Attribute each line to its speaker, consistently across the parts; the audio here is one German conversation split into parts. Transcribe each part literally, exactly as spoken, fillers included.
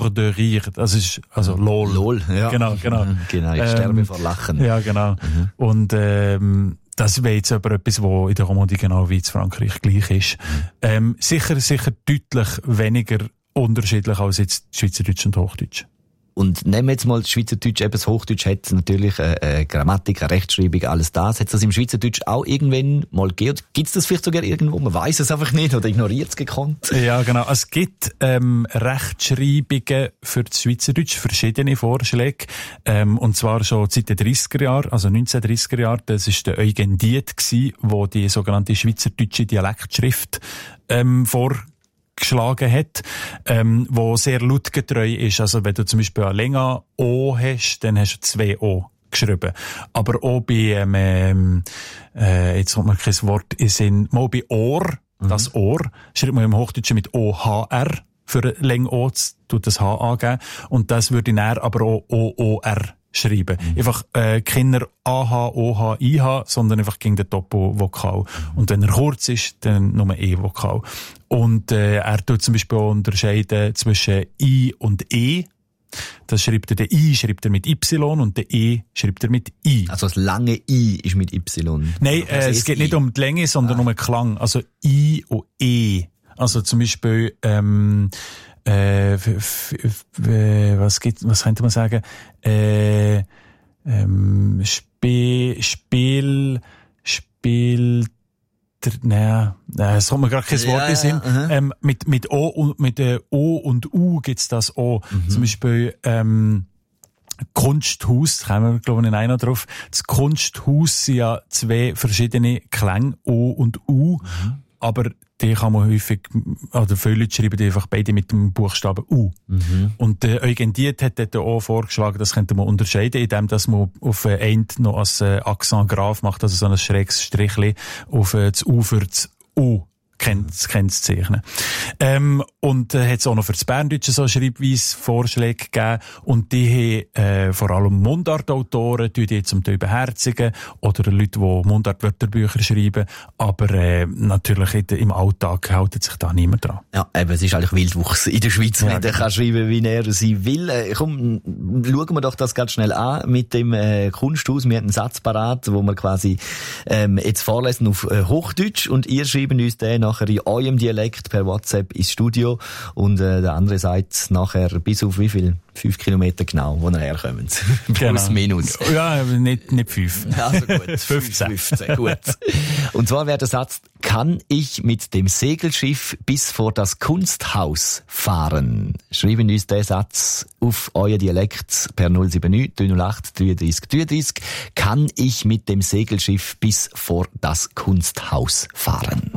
Speaker 1: mort de rire. Das ist, also lol.
Speaker 2: Lol, ja.
Speaker 1: Genau, genau.
Speaker 2: Genau, ich sterbe ähm, vor Lachen.
Speaker 1: Ja, genau. Mhm. Und, ähm, das wäre jetzt aber etwas, was in der Romandie genau wie in Frankreich gleich ist. Mhm. Ähm, sicher, sicher deutlich weniger unterschiedlich als jetzt Schweizerdeutsch und Hochdeutsch.
Speaker 2: Und nehmen wir jetzt mal das Schweizerdeutsch, eben das Hochdeutsch hat natürlich eine, eine Grammatik, eine Rechtschreibung, alles das. Hat es das im Schweizerdeutsch auch irgendwann mal gegeben? Gibt es das vielleicht sogar irgendwo? Man weiss es einfach nicht oder ignoriert es gekonnt?
Speaker 1: Ja, genau. Es gibt ähm, Rechtschreibungen für das Schweizerdeutsch, verschiedene Vorschläge. Ähm, und zwar schon seit den dreissiger Jahren, also neunzehnhundertdreissiger Jahren. Das war der Eugen Diet, der die sogenannte schweizerdeutsche Dialektschrift ähm, vor geschlagen hat, ähm, wo sehr lautgetreu ist. Also wenn du zum Beispiel ein länger O hast, dann hast du zwei O geschrieben. Aber auch bei, ähm, äh, jetzt kommt mir kein Wort in Sinn, mal bei Ohr, mhm. das Ohr, schreibt man im Hochdeutschen mit O H R, für läng O tut das H angeben. Und das würde ich dann aber auch O O R schreiben. Mhm. Einfach äh, Kinder A H, O H, I H, sondern einfach gegen den Topo-Vokal. Mhm. Und wenn er kurz ist, dann nur E-Vokal. Und äh, er tut zum Beispiel auch unterscheiden zwischen I und E. Das schreibt er, der I schreibt er mit Y und der E schreibt er mit I.
Speaker 2: Also das lange I ist mit Y?
Speaker 1: Nein, äh, es geht I? nicht um die Länge, sondern ah. um den Klang. Also I und E. Also zum Beispiel, ähm, Äh, f- f- f- äh, was gibt, was könnte man sagen? Äh, ähm, Spiel, Spiel, Spiel, nein, es kommt mir gerade kein Wort in Sinn. Uh-huh. Ähm, mit, mit O und, mit äh, O und U gibt's das O. Mhm. Zum Beispiel, ähm, Kunsthaus, da kommen wir, glaube ich, in einer drauf. Das Kunsthaus sind ja zwei verschiedene Klänge, O und U. Mhm. Aber die kann man häufig, oder viele Leute schreiben die einfach beide mit dem Buchstaben U. Mhm. Und der Eugen Diet hat dort auch vorgeschlagen, das könnte man unterscheiden, indem dass man auf einen noch als äh, Accent grave macht, also so ein schräges Strichli auf äh, das U für das U kennt, kennt's zeichnen. Ähm, und äh, hat es auch noch für das Berndeutsche so schreibweise Vorschläge gegeben. Und die haben äh, vor allem Mundartautoren, die die zum Teil beherzigen, oder Leute, die Mundartwörterbücher schreiben. Aber äh, natürlich in, im Alltag hält sich da niemand dran.
Speaker 2: Ja, eben, es ist eigentlich Wildwuchs in der Schweiz. Ja, jeder kann schreiben, wie er sie will. Äh, komm, schauen wir doch das ganz schnell an mit dem äh, Kunsthaus. Wir haben einen Satz parat, wo wir quasi ähm, jetzt vorlesen auf äh, Hochdeutsch und ihr schreiben uns den nachher in eurem Dialekt per WhatsApp ins Studio und äh, der andere sagt nachher bis auf wie viel? Fünf Kilometer genau, wo ihr herkommt. Plus,
Speaker 1: genau.
Speaker 2: minus.
Speaker 1: Ja, nicht, nicht fünf.
Speaker 2: Also gut.
Speaker 1: fünfzehn.
Speaker 2: fünfzehn, gut. Und zwar wäre der Satz, kann ich mit dem Segelschiff bis vor das Kunsthaus fahren? Schreiben uns den Satz auf euer Dialekt per null sieben neun drei null acht dreiunddreißig dreiunddreißig. Kann ich mit dem Segelschiff bis vor das Kunsthaus fahren?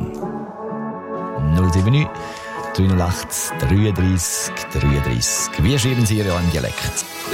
Speaker 2: null sieben neun drei null acht dreiunddreißig dreiunddreißig. Wie schreiben Sie Ihre Dialekt?